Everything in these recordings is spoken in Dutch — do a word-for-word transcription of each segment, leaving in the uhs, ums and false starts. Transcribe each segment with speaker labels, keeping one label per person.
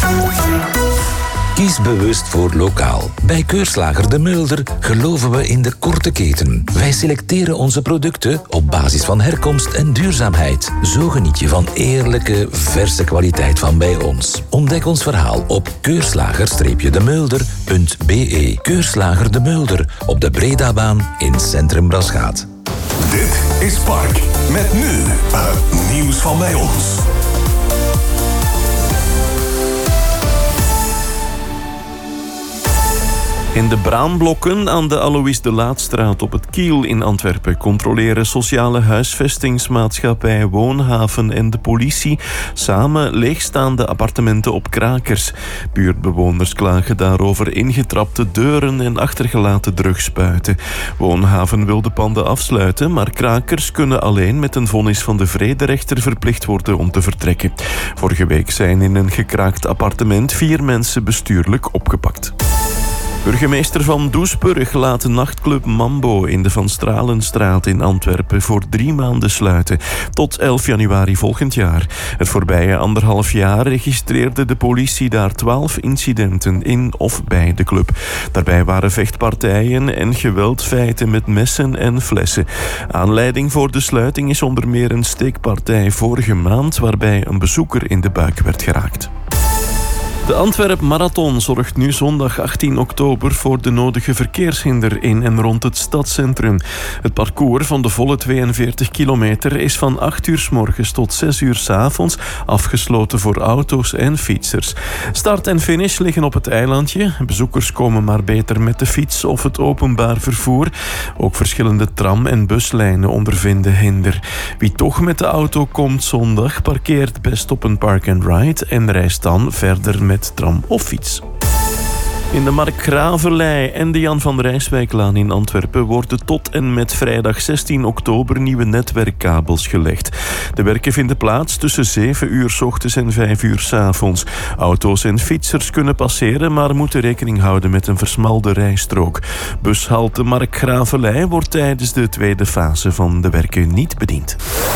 Speaker 1: Kies bewust voor lokaal. Bij Keurslager De Mulder geloven we in de korte keten. Wij selecteren onze producten op basis van herkomst en duurzaamheid. Zo geniet je van eerlijke, verse kwaliteit van bij ons. Ontdek ons verhaal op keurslager de mulder punt b e. Keurslager De Mulder op de Bredabaan in Centrum Braschaat.
Speaker 2: Dit is Park. Met nu het nieuws van bij ons.
Speaker 3: In de braamblokken aan de Alois de Laatstraat op het Kiel in Antwerpen controleren sociale huisvestingsmaatschappij Woonhaven en de politie samen leegstaande appartementen op Krakers. Buurtbewoners klagen daarover ingetrapte deuren en achtergelaten drugspuiten. Woonhaven wil de panden afsluiten, maar Krakers kunnen alleen met een vonnis van de vrederechter verplicht worden om te vertrekken. Vorige week zijn in een gekraakt appartement vier mensen bestuurlijk opgepakt. Burgemeester van Doesburg laat de nachtclub Mambo in de Van Stralenstraat in Antwerpen voor drie maanden sluiten, tot elf januari volgend jaar. Het voorbije anderhalf jaar registreerde de politie daar twaalf incidenten in of bij de club. Daarbij waren vechtpartijen en geweldfeiten met messen en flessen. Aanleiding voor de sluiting is onder meer een steekpartij vorige maand waarbij een bezoeker in de buik werd geraakt. De Antwerp Marathon zorgt nu zondag achttien oktober voor de nodige verkeershinder in en rond het stadscentrum. Het parcours van de volle tweeënveertig kilometer is van acht uur 's morgens tot zes uur 's avonds afgesloten voor auto's en fietsers. Start en finish liggen op het eilandje. Bezoekers komen maar beter met de fiets of het openbaar vervoer. Ook verschillende tram- en buslijnen ondervinden hinder. Wie toch met de auto komt zondag, parkeert best op een park-and-ride en reist dan verder met tram of fiets. In de Mark Graverlei en de Jan van Rijswijklaan in Antwerpen worden tot en met vrijdag zestien oktober nieuwe netwerkkabels gelegd. De werken vinden plaats tussen zeven uur 's ochtends en vijf uur 's avonds. Auto's en fietsers kunnen passeren, maar moeten rekening houden met een versmalde rijstrook. Bushalte Mark Graverlei wordt tijdens de tweede fase van de werken niet bediend.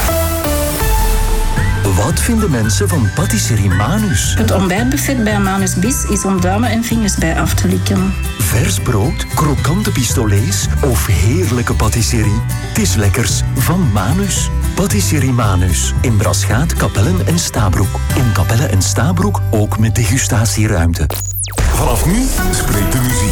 Speaker 4: Wat vinden mensen van patisserie Manus?
Speaker 5: Het ontbijtbuffet bij Manus Bis is om duimen en vingers bij af te likken.
Speaker 4: Vers brood, krokante pistolets of heerlijke patisserie? Het is lekkers van Manus. Patisserie Manus. In Braschaat, Kapellen en Stabroek. In Kapellen en Stabroek ook met degustatieruimte.
Speaker 2: Vanaf nu spreekt de muziek.